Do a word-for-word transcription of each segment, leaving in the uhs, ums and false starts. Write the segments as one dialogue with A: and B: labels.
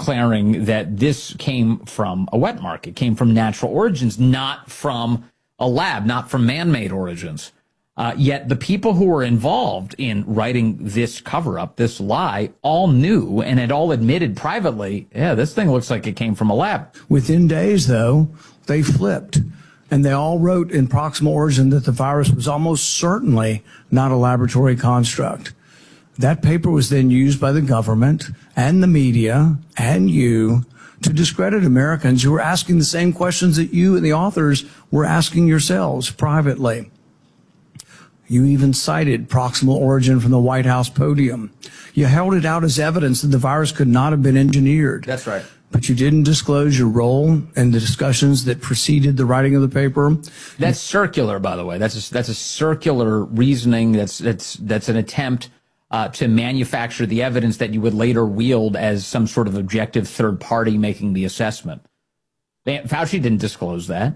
A: declaring that this came from a wet market, came from natural origins, not from a lab, not from man-made origins. Uh, yet the people who were involved in writing this cover-up, this lie, all knew and had all admitted privately, yeah, this thing looks like it came from a lab.
B: Within days, though, they flipped. And they all wrote in Proximal Origin that the virus was almost certainly not a laboratory construct. That paper was then used by the government and the media and you to discredit Americans who were asking the same questions that you and the authors were asking yourselves privately. You even cited Proximal Origin from the White House podium. You held it out as evidence that the virus could not have been engineered.
A: That's right.
B: But you didn't disclose your role in the discussions that preceded the writing of the paper.
A: That's circular, by the way. That's a, that's a circular reasoning. That's that's that's an attempt uh, to manufacture the evidence that you would later wield as some sort of objective third party making the assessment. Fauci didn't disclose that.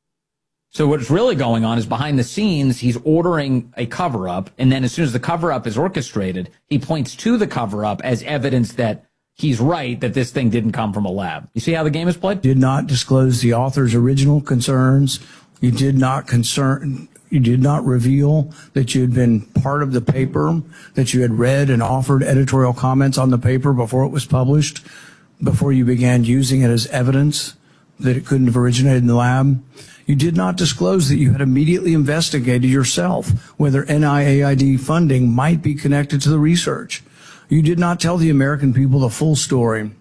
A: So what's really going on is behind the scenes, he's ordering a cover-up, and then as soon as the cover-up is orchestrated, he points to the cover-up as evidence that he's right, that this thing didn't come from a lab. You see how the game is played?
B: Did not disclose the author's original concerns. You did not concern, you did not reveal that you had been part of the paper, that you had read and offered editorial comments on the paper before it was published, before you began using it as evidence that it couldn't have originated in the lab. You did not disclose that you had immediately investigated yourself whether N I A I D funding might be connected to the research. You did not tell the American people the full story.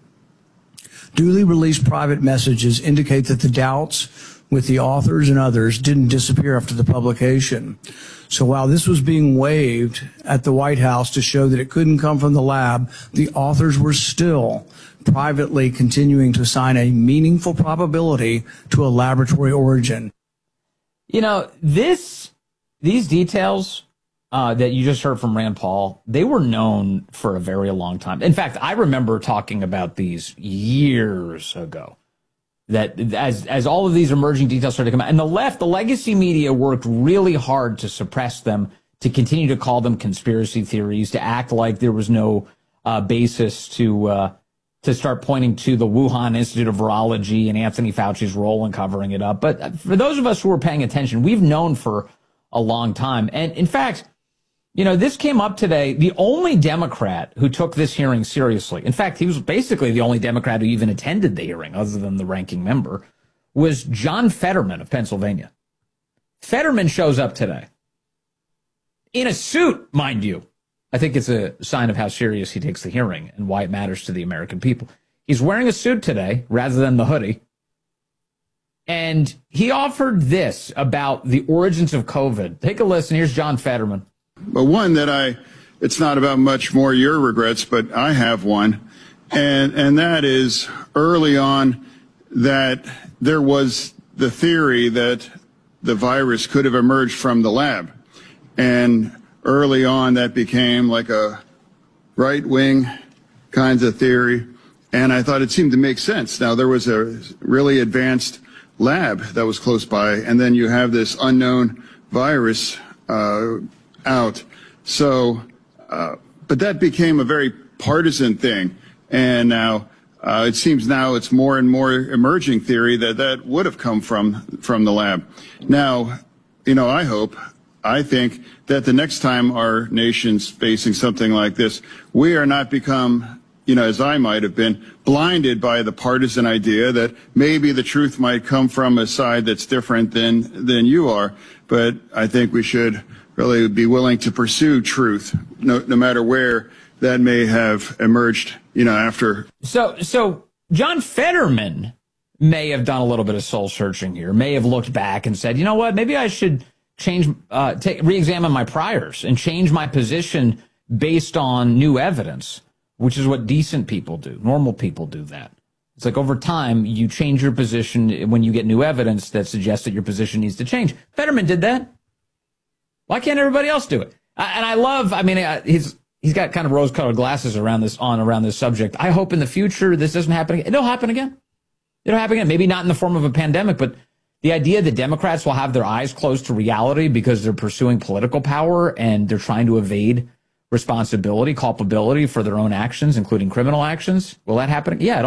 B: Duly released private messages indicate that the doubts with the authors and others didn't disappear after the publication. So while this was being waved at the White House to show that it couldn't come from the lab, the authors were still privately continuing to assign a meaningful probability to a laboratory origin.
A: You know, this, these details uh, that you just heard from Rand Paul, they were known for a very long time. In fact, I remember talking about these years ago, that as, as all of these emerging details started to come out, and the left, the legacy media worked really hard to suppress them, to continue to call them conspiracy theories, to act like there was no uh, basis to, uh, to start pointing to the Wuhan Institute of Virology and Anthony Fauci's role in covering it up. But for those of us who are paying attention, we've known for a long time. And in fact, you know, this came up today. The only Democrat who took this hearing seriously, in fact, he was basically the only Democrat who even attended the hearing, other than the ranking member, was John Fetterman of Pennsylvania. Fetterman shows up today in a suit, mind you. I think it's a sign of how serious he takes the hearing and why it matters to the American people. He's wearing a suit today rather than the hoodie. And he offered this about the origins of COVID. Take a listen. Here's John Fetterman.
C: But one that I, it's not about much more your regrets, but I have one. And, and that is early on that there was the theory that the virus could have emerged from the lab. And early on, that became like a right-wing kinds of theory, and I thought it seemed to make sense. Now, there was a really advanced lab that was close by, and then you have this unknown virus uh, out. So, uh, but that became a very partisan thing, and now uh, it seems now it's more and more emerging theory that that would have come from from the lab. Now, you know, I hope. I think that the next time our nation's facing something like this, we are not become, you know, as I might have been, blinded by the partisan idea that maybe the truth might come from a side that's different than, than you are. But I think we should really be willing to pursue truth, no, no matter where that may have emerged, you know, after.
A: So, so John Fetterman may have done a little bit of soul searching here, may have looked back and said, you know what, maybe I should change, uh, take, re-examine my priors and change my position based on new evidence, which is what decent people do. Normal people do that. It's like over time, you change your position when you get new evidence that suggests that your position needs to change. Fetterman did that. Why can't everybody else do it? I, and I love, I mean, uh, he's, he's got kind of rose-colored glasses around this, on around this subject. I hope in the future this doesn't happen again. It'll happen again. It'll happen again. Maybe not in the form of a pandemic, but the idea that Democrats will have their eyes closed to reality because they're pursuing political power and they're trying to evade responsibility, culpability for their own actions, including criminal actions. Will that happen? Yeah,